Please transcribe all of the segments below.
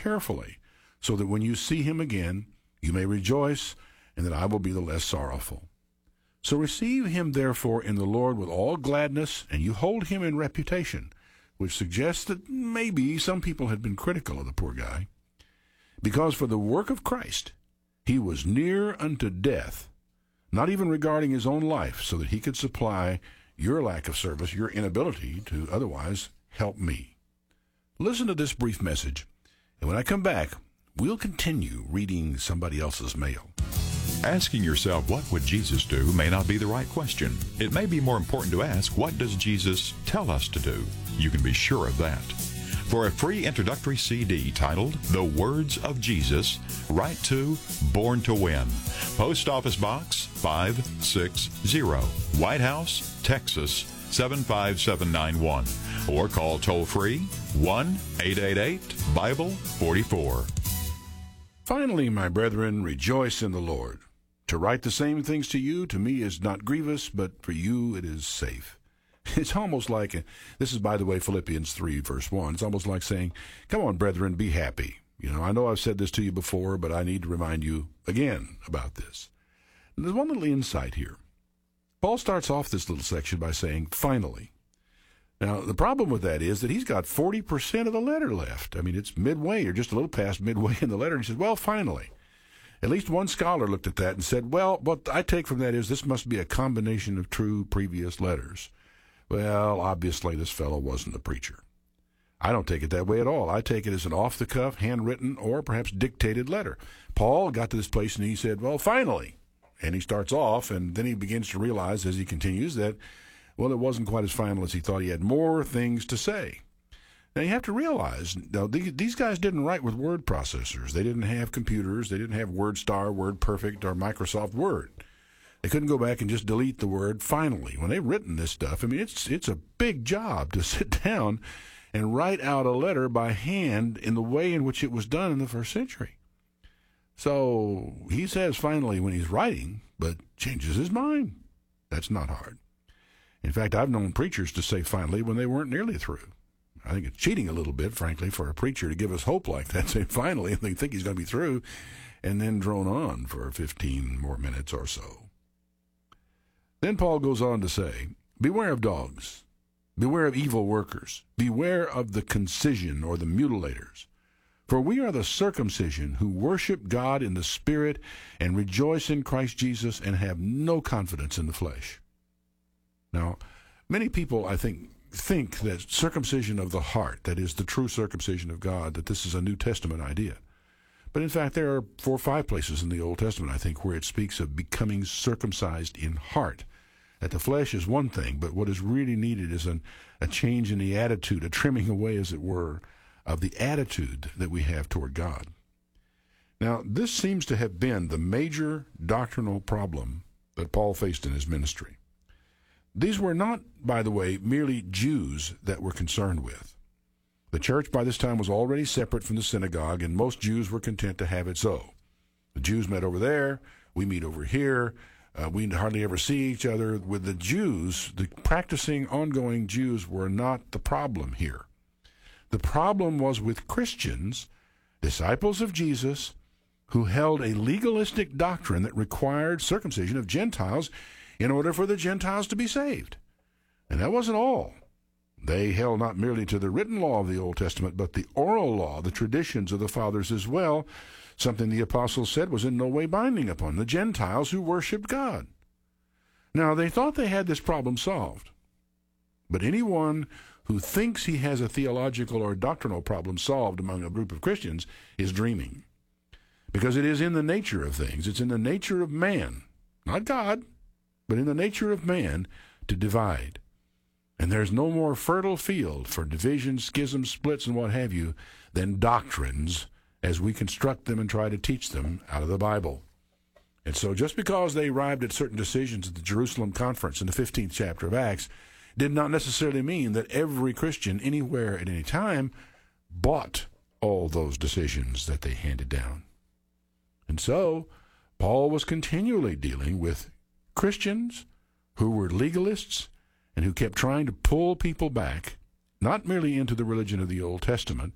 carefully, so that when you see him again, you may rejoice, and that I will be the less sorrowful. So receive him therefore in the Lord with all gladness, and you hold him in reputation, which suggests that maybe some people had been critical of the poor guy. Because for the work of Christ, he was near unto death, not even regarding his own life, so that he could supply your lack of service, your inability to otherwise help me. Listen to this brief message, and when I come back, we'll continue reading somebody else's mail. Asking yourself, what would Jesus do, may not be the right question. It may be more important to ask, what does Jesus tell us to do? You can be sure of that. For a free introductory CD titled The Words of Jesus, write to Born to Win, Post Office Box 560, White House, Texas 75791, or call toll-free 1-888-BIBLE-44. Finally, my brethren, rejoice in the Lord. To write the same things to you, to me, is not grievous, but for you it is safe. It's almost like, this is, by the way, Philippians 3, verse 1. It's almost like saying, come on, brethren, be happy. I know I've said this to you before, but I need to remind you again about this. And there's one little insight here. Paul starts off this little section by saying, finally. Now, the problem with that is that he's got 40% of the letter left. I mean, it's midway, or just a little past midway in the letter, and he says, well, finally. At least one scholar looked at that and said, well, what I take from that is this must be a combination of true previous letters. Well, obviously this fellow wasn't a preacher. I don't take it that way at all. I take it as an off-the-cuff, handwritten, or perhaps dictated letter. Paul got to this place and he said, well, finally. And he starts off, and then he begins to realize as he continues that, well, it wasn't quite as final as he thought. He had more things to say. Now, you have to realize, now, these guys didn't write with word processors. They didn't have computers. They didn't have WordStar, WordPerfect, or Microsoft Word. They couldn't go back and just delete the word finally. When they've written this stuff, I mean, it's a big job to sit down and write out a letter by hand in the way in which it was done in the first century. So he says finally when he's writing, but changes his mind. That's not hard. In fact, I've known preachers to say finally when they weren't nearly through. I think it's cheating a little bit, frankly, for a preacher to give us hope like that, say finally, and they think he's going to be through, and then drone on for 15 more minutes or so. Then Paul goes on to say, beware of dogs, beware of evil workers, beware of the concision or the mutilators. For we are the circumcision who worship God in the Spirit and rejoice in Christ Jesus and have no confidence in the flesh. Now, many people, I think that circumcision of the heart, that is the true circumcision of God, that this is a New Testament idea. But in fact, there are 4 or 5 places in the Old Testament, I think, where it speaks of becoming circumcised in heart. That the flesh is one thing, but what is really needed is a change in the attitude, a trimming away, as it were, of the attitude that we have toward God. Now, this seems to have been the major doctrinal problem that Paul faced in his ministry. These were not, by the way, merely Jews that were concerned with. The church by this time was already separate from the synagogue, and most Jews were content to have it so. The Jews met over there, we meet over here, we hardly ever see each other. With the Jews, the practicing, ongoing Jews were not the problem here. The problem was with Christians, disciples of Jesus, who held a legalistic doctrine that required circumcision of Gentiles in order for the Gentiles to be saved. And that wasn't all. They held not merely to the written law of the Old Testament, but the oral law, the traditions of the fathers as well, something the apostles said was in no way binding upon the Gentiles who worshiped God. Now, they thought they had this problem solved. But anyone who thinks he has a theological or doctrinal problem solved among a group of Christians is dreaming. Because it is in the nature of things. It's in the nature of man, not God, but in the nature of man to divide. And there's no more fertile field for division, schisms, splits, and what have you than doctrines as we construct them and try to teach them out of the Bible. And so just because they arrived at certain decisions at the Jerusalem conference in the 15th chapter of Acts did not necessarily mean that every Christian anywhere at any time bought all those decisions that they handed down. And so Paul was continually dealing with Christians who were legalists and who kept trying to pull people back, not merely into the religion of the Old Testament,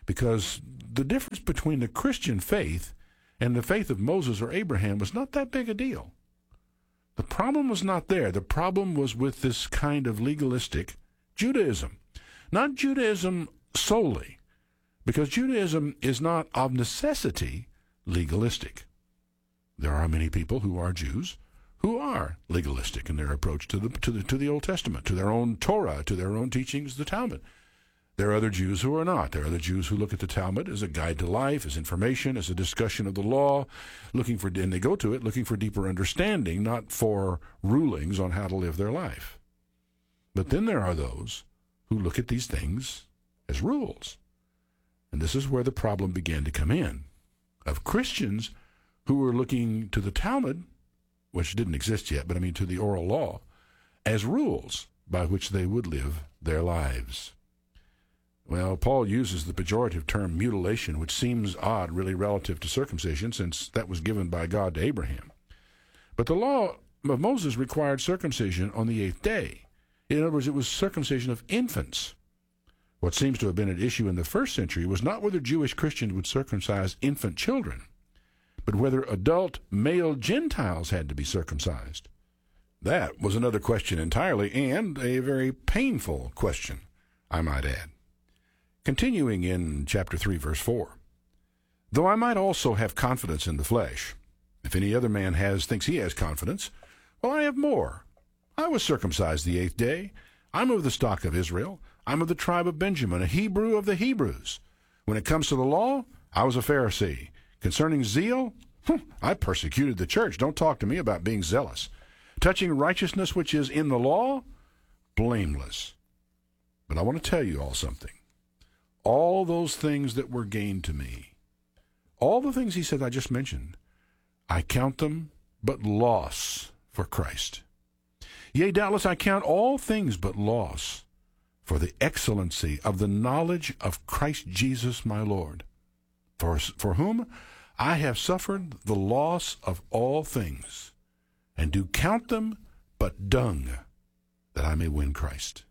because the difference between the Christian faith and the faith of Moses or Abraham was not that big a deal. The problem was not there. The problem was with this kind of legalistic Judaism. Not Judaism solely, because Judaism is not of necessity legalistic. There are many people who are Jews who are legalistic in their approach to the Old Testament, to their own Torah, to their own teachings, the Talmud. There are other Jews who are not. There are other Jews who look at the Talmud as a guide to life, as information, as a discussion of the law, and they go to it looking for deeper understanding, not for rulings on how to live their life. But then there are those who look at these things as rules. And this is where the problem began to come in, of Christians who were looking to the Talmud, which didn't exist yet, but I mean to the oral law, as rules by which they would live their lives. Well, Paul uses the pejorative term mutilation, which seems odd really relative to circumcision, since that was given by God to Abraham. But the law of Moses required circumcision on the 8th day. In other words, it was circumcision of infants. What seems to have been at issue in the first century was not whether Jewish Christians would circumcise infant children, but whether adult male Gentiles had to be circumcised. That was another question entirely, and a very painful question, I might add. Continuing in chapter 3, verse 4. Though I might also have confidence in the flesh, if any other man thinks he has confidence, well, I have more. I was circumcised the 8th day. I'm of the stock of Israel. I'm of the tribe of Benjamin, a Hebrew of the Hebrews. When it comes to the law, I was a Pharisee. Concerning zeal, I persecuted the church. Don't talk to me about being zealous. Touching righteousness which is in the law, blameless. But I want to tell you all something. All those things that were gained to me, all the things he said I just mentioned, I count them but loss for Christ. Yea, doubtless I count all things but loss for the excellency of the knowledge of Christ Jesus my Lord, for whom I have suffered the loss of all things, and do count them but dung, that I may win Christ.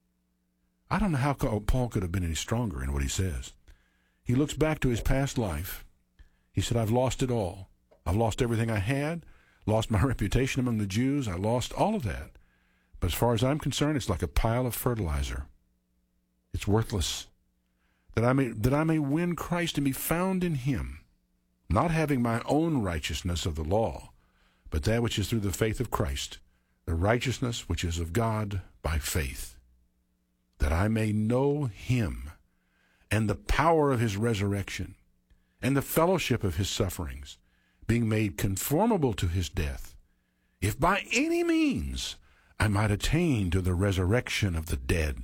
I don't know how Paul could have been any stronger in what he says. He looks back to his past life. He said, I've lost it all. I've lost everything I had, lost my reputation among the Jews. I lost all of that. But as far as I'm concerned, it's like a pile of fertilizer. It's worthless. That I may win Christ and be found in him, not having my own righteousness of the law, but that which is through the faith of Christ, the righteousness which is of God by faith, that I may know him and the power of his resurrection and the fellowship of his sufferings, being made conformable to his death, if by any means I might attain to the resurrection of the dead.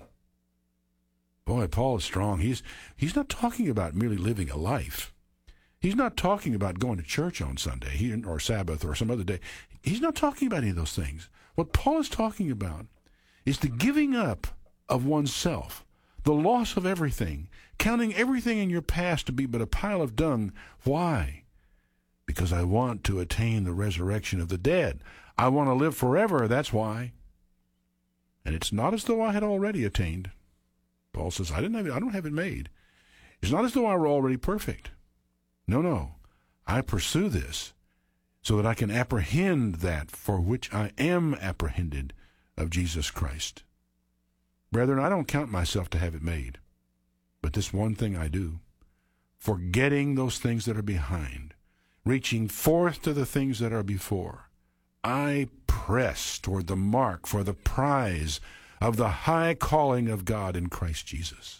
Boy, Paul is strong. He's not talking about merely living a life. He's not talking about going to church on Sunday or Sabbath or some other day. He's not talking about any of those things. What Paul is talking about is the giving up of oneself, the loss of everything, counting everything in your past to be but a pile of dung. Why? Because I want to attain the resurrection of the dead. I want to live forever, that's why. And it's not as though I had already attained. Paul says, I don't have it made. It's not as though I were already perfect. No. I pursue this so that I can apprehend that for which I am apprehended of Jesus Christ. Brethren, I don't count myself to have it made, but this one thing I do, forgetting those things that are behind, reaching forth to the things that are before, I press toward the mark for the prize of the high calling of God in Christ Jesus.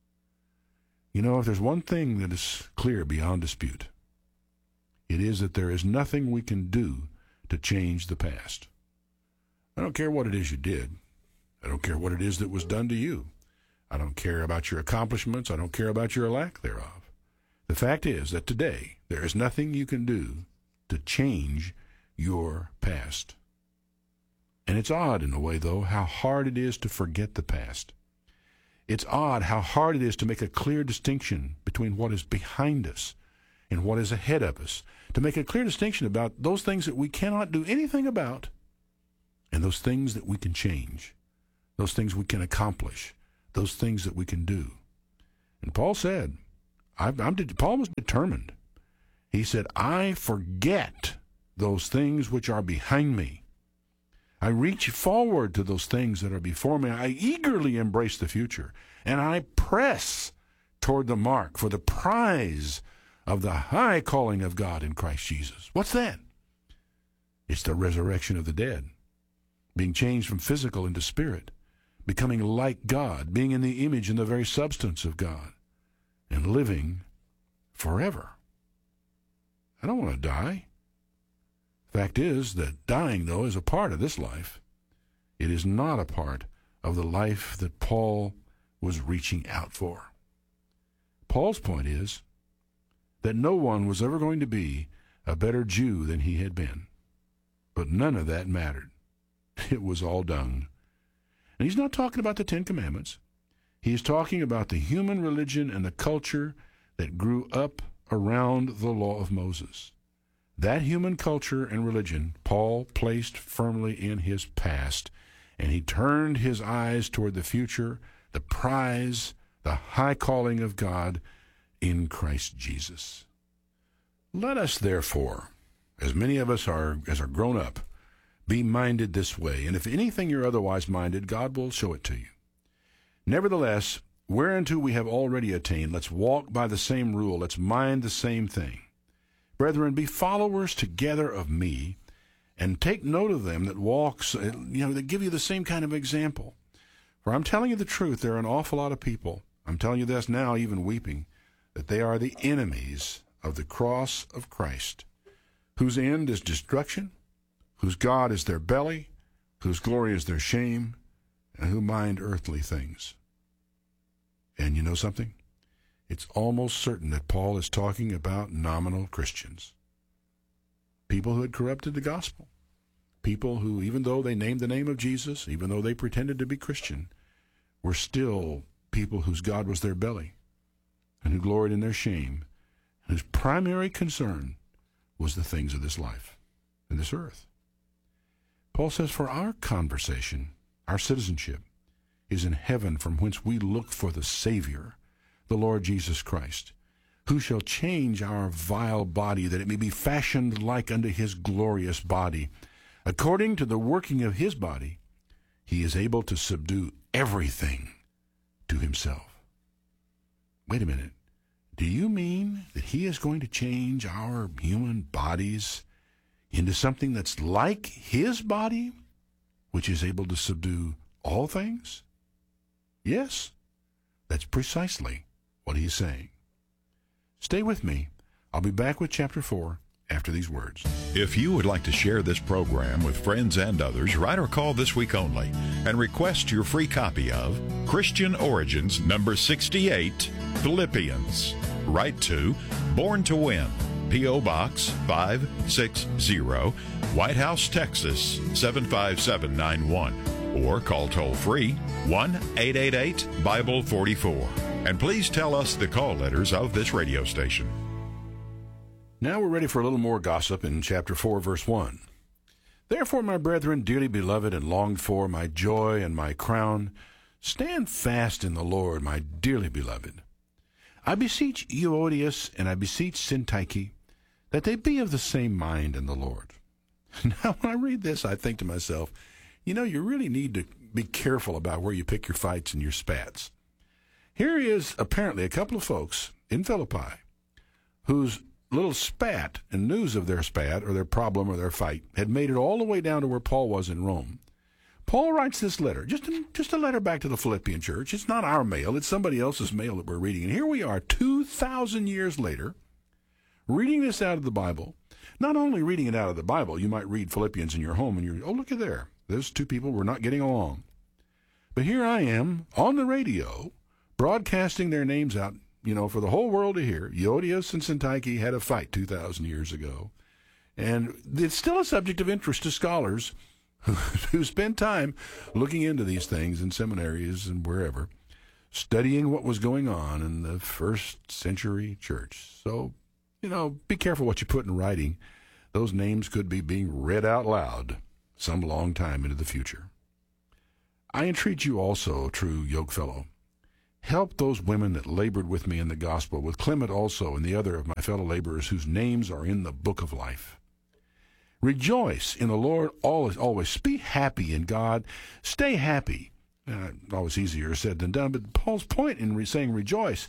You know, if there's one thing that is clear beyond dispute, it is that there is nothing we can do to change the past. I don't care what it is you did. I don't care what it is that was done to you. I don't care about your accomplishments. I don't care about your lack thereof. The fact is that today there is nothing you can do to change your past. And it's odd in a way, though, how hard it is to forget the past. It's odd how hard it is to make a clear distinction between what is behind us and what is ahead of us, to make a clear distinction about those things that we cannot do anything about and those things that we can change, those things we can accomplish, those things that we can do. And Paul said, Paul was determined. He said, I forget those things which are behind me. I reach forward to those things that are before me. I eagerly embrace the future, and I press toward the mark for the prize of the high calling of God in Christ Jesus. What's that? It's the resurrection of the dead, being changed from physical into spirit, becoming like God, being in the image and the very substance of God, and living forever. I don't want to die. Fact is that dying, though, is a part of this life. It is not a part of the life that Paul was reaching out for. Paul's point is that no one was ever going to be a better Jew than he had been. But none of that mattered. It was all dung. And he's not talking about the Ten Commandments. He's talking about the human religion and the culture that grew up around the law of Moses. That human culture and religion Paul placed firmly in his past, and he turned his eyes toward the future, the prize, the high calling of God in Christ Jesus. Let us therefore, as many of us as are grown up, be minded this way, and if anything you're otherwise minded, God will show it to you. Nevertheless, whereunto we have already attained, let's walk by the same rule, let's mind the same thing. Brethren, be followers together of me, and take note of them that walks, that give you the same kind of example. For I'm telling you the truth, there are an awful lot of people, I'm telling you this now, even weeping, that they are the enemies of the cross of Christ, whose end is destruction, whose God is their belly, whose glory is their shame, and who mind earthly things. And you know something? It's almost certain that Paul is talking about nominal Christians. People who had corrupted the gospel. People who, even though they named the name of Jesus, even though they pretended to be Christian, were still people whose God was their belly, and who gloried in their shame, and whose primary concern was the things of this life and this earth. Paul says, for our conversation, our citizenship, is in heaven, from whence we look for the Savior, the Lord Jesus Christ, who shall change our vile body, that it may be fashioned like unto his glorious body. According to the working of his body, he is able to subdue everything to himself. Wait a minute. Do you mean that he is going to change our human bodies into something that's like his body, which is able to subdue all things? Yes, that's precisely what he's saying. Stay with me. I'll be back with chapter 4 after these words. If you would like to share this program with friends and others, write or call this week only and request your free copy of Christian Origins number 68, Philippians. Write to Born to Win, P.O. Box 560, White House, Texas 75791, or call toll-free 1-888-BIBLE-44. And please tell us the call letters of this radio station. Now we're ready for a little more gossip in chapter 4, verse 1. Therefore, my brethren, dearly beloved and longed for, my joy and my crown, stand fast in the Lord, my dearly beloved. I beseech Euodias and I beseech Syntyche that they be of the same mind in the Lord. Now, when I read this, I think to myself, you really need to be careful about where you pick your fights and your spats. Here is apparently a couple of folks in Philippi whose little spat and news of their spat or their problem or their fight had made it all the way down to where Paul was in Rome. Paul writes this letter, just a letter back to the Philippian church. It's not our mail. It's somebody else's mail that we're reading. And here we are 2,000 years later, reading this out of the Bible. Not only reading it out of the Bible, you might read Philippians in your home and oh, look at there. Those two people were not getting along. But here I am on the radio broadcasting their names out, for the whole world to hear. Euodias and Syntyche had a fight 2,000 years ago. And it's still a subject of interest to scholars who spend time looking into these things in seminaries and wherever, studying what was going on in the first century church. So, be careful what you put in writing. Those names could be being read out loud some long time into the future. I entreat you also, true yokefellow, Help those women that labored with me in the gospel, with Clement also and the other of my fellow laborers whose names are in the book of life. Rejoice in the Lord always. Be happy in God. Stay happy. Always easier said than done, but Paul's point in saying rejoice,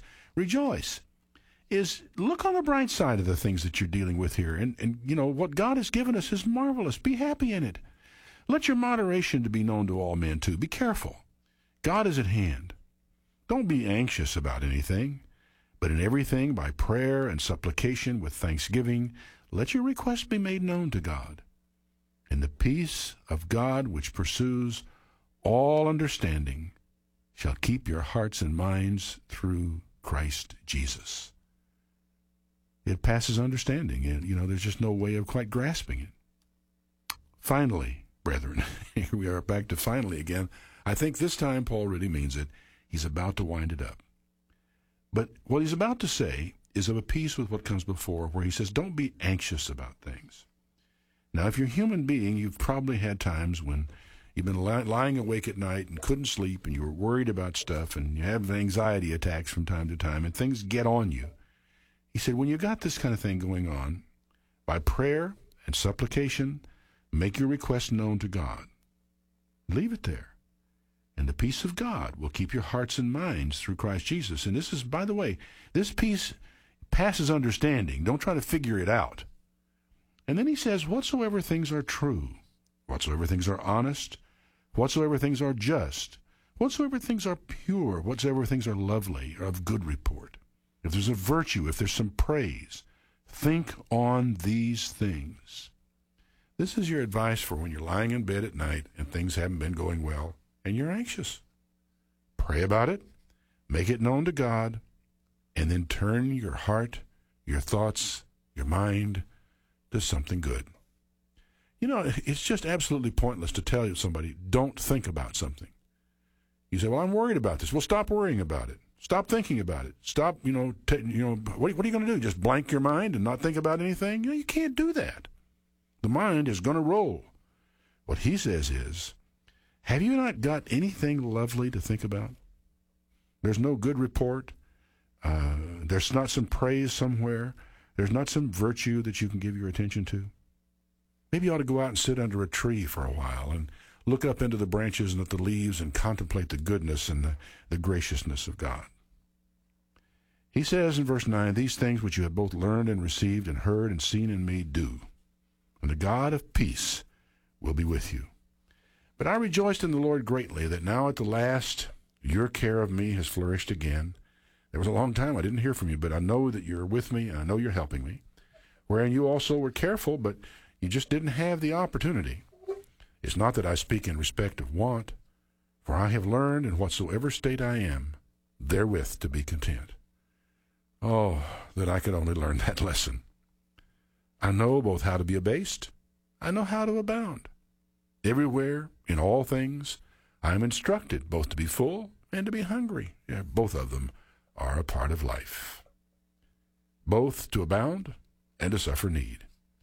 is look on the bright side of the things that you're dealing with here. And you know, what God has given us is marvelous. Be happy in it. Let your moderation to be known to all men too. Be careful. God is at hand. Don't be anxious about anything, but in everything by prayer and supplication with thanksgiving, let your requests be made known to God. And the peace of God which pursues all understanding shall keep your hearts and minds through Christ Jesus. It passes understanding. There's just no way of quite grasping it. Finally, brethren, here we are back to finally again. I think this time Paul really means it. He's about to wind it up. But what he's about to say is of a piece with what comes before, where he says, don't be anxious about things. Now, if you're a human being, you've probably had times when you've been lying awake at night and couldn't sleep, and you were worried about stuff, and you have anxiety attacks from time to time, and things get on you. He said, when you got this kind of thing going on, by prayer and supplication, make your request known to God. Leave it there. And the peace of God will keep your hearts and minds through Christ Jesus. And this is, by the way, this peace passes understanding. Don't try to figure it out. And then he says, whatsoever things are true, whatsoever things are honest, whatsoever things are just, whatsoever things are pure, whatsoever things are lovely, or of good report. If there's a virtue, if there's some praise, think on these things. This is your advice for when you're lying in bed at night and things haven't been going well and you're anxious. Pray about it, make it known to God, and then turn your heart, your thoughts, your mind to something good. You know, it's just absolutely pointless to tell somebody, don't think about something. You say, well, I'm worried about this. Well, stop worrying about it. Stop thinking about it. Stop, what are you going to do? Just blank your mind and not think about anything? You can't do that. The mind is going to roll. What he says is, have you not got anything lovely to think about? There's no good report. There's not some praise somewhere. There's not some virtue that you can give your attention to. Maybe you ought to go out and sit under a tree for a while and look up into the branches and at the leaves and contemplate the goodness and the graciousness of God. He says in verse 9, these things which you have both learned and received and heard and seen in me do, and the God of peace will be with you. But I rejoiced in the Lord greatly that now at the last your care of me has flourished again. There was a long time I didn't hear from you, but I know that you're with me and I know you're helping me. Wherein you also were careful, but you just didn't have the opportunity. It's not that I speak in respect of want, for I have learned in whatsoever state I am, therewith to be content. Oh, that I could only learn that lesson. I know both how to be abased, I know how to abound. Everywhere, in all things, I am instructed both to be full and to be hungry. Yeah, both of them are a part of life. Both to abound and to suffer need.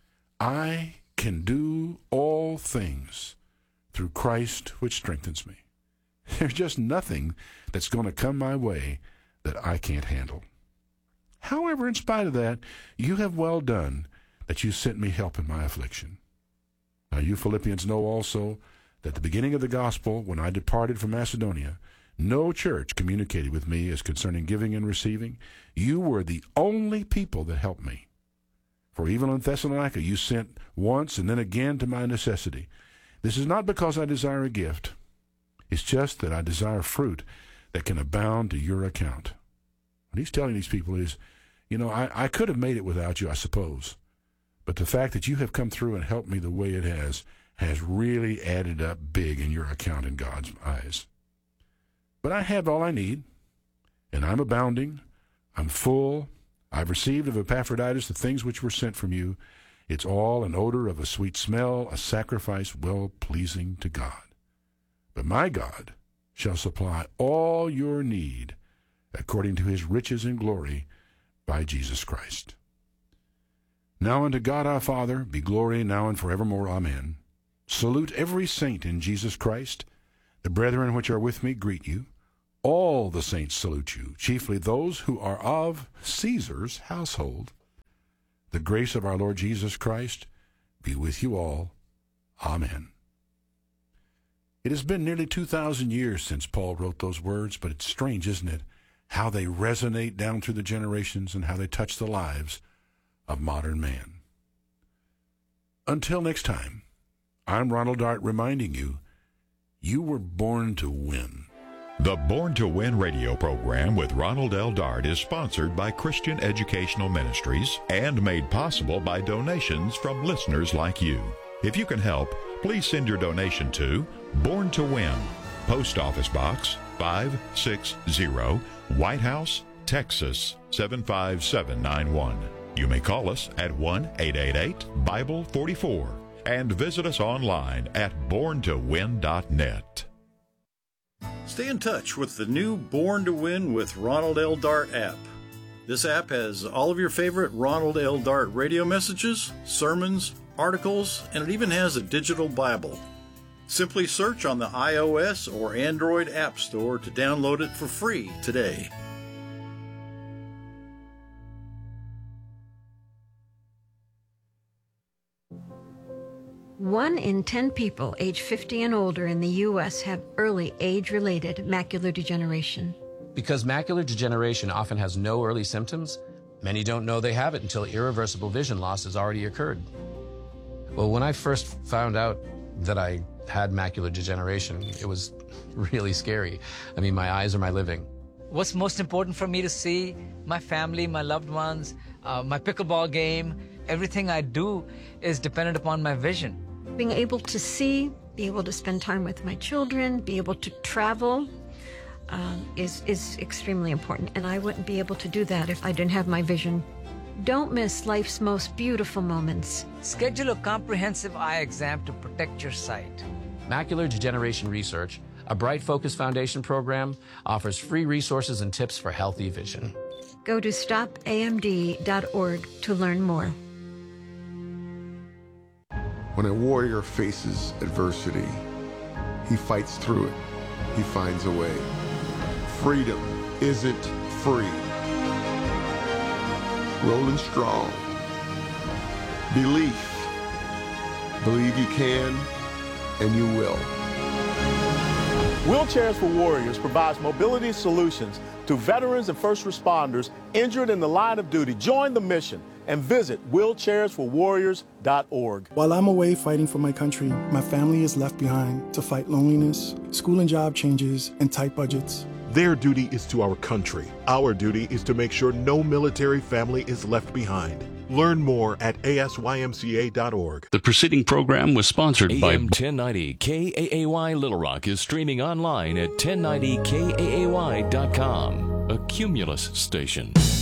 I can do all things through Christ which strengthens me. There's just nothing that's going to come my way that I can't handle. However, in spite of that, you have well done that you sent me help in my affliction. Now you Philippians know also that at the beginning of the gospel, when I departed from Macedonia, no church communicated with me as concerning giving and receiving. You were the only people that helped me. For even in Thessalonica you sent once and then again to my necessity. This is not because I desire a gift. It's just that I desire fruit that can abound to your account. What he's telling these people is, I could have made it without you, I suppose. But the fact that you have come through and helped me the way it has really added up big in your account in God's eyes. But I have all I need, and I'm abounding. I'm full. I've received of Epaphroditus the things which were sent from you. It's all an odor of a sweet smell, a sacrifice well-pleasing to God. But my God shall supply all your need according to his riches and glory by Jesus Christ. Now unto God our Father be glory now and forevermore. Amen. Salute every saint in Jesus Christ. The brethren which are with me greet you. All the saints salute you, chiefly those who are of Caesar's household. The grace of our Lord Jesus Christ be with you all. Amen. It has been nearly 2,000 years since Paul wrote those words, but it's strange, isn't it, how they resonate down through the generations and how they touch the lives of modern man. Until next time, I'm Ronald Dart reminding you, you were born to win. The Born to Win radio program with Ronald L. Dart is sponsored by Christian Educational Ministries and made possible by donations from listeners like you. If you can help, please send your donation to Born to Win, Post Office Box 560, White House, Texas 75791. You may call us at 1-888-BIBLE-44 and visit us online at borntowin.net. Stay in touch with the new Born to Win with Ronald L. Dart app. This app has all of your favorite Ronald L. Dart radio messages, sermons, articles, and it even has a digital Bible. Simply search on the iOS or Android App Store to download it for free today. One in 10 people age 50 and older in the U.S. have early age-related macular degeneration. Because macular degeneration often has no early symptoms, many don't know they have it until irreversible vision loss has already occurred. Well, when I first found out that I had macular degeneration, it was really scary. I mean, my eyes are my living. What's most important for me to see? My family, my loved ones, my pickleball game. Everything I do is dependent upon my vision. Being able to see, be able to spend time with my children, be able to travel is extremely important. And I wouldn't be able to do that if I didn't have my vision. Don't miss life's most beautiful moments. Schedule a comprehensive eye exam to protect your sight. Macular Degeneration Research, a Bright Focus Foundation program, offers free resources and tips for healthy vision. Go to stopamd.org to learn more. When a warrior faces adversity, he fights through it. He finds a way. Freedom isn't free. Rolling strong. Belief. Believe you can, and you will. Wheelchairs for Warriors provides mobility solutions to veterans and first responders injured in the line of duty. Join the mission and visit wheelchairsforwarriors.org. While I'm away fighting for my country, my family is left behind to fight loneliness, school and job changes, and tight budgets. Their duty is to our country. Our duty is to make sure no military family is left behind. Learn more at asymca.org. The preceding program was sponsored by AM 1090 KAAY Little Rock is streaming online at 1090kaay.com, a Cumulus station.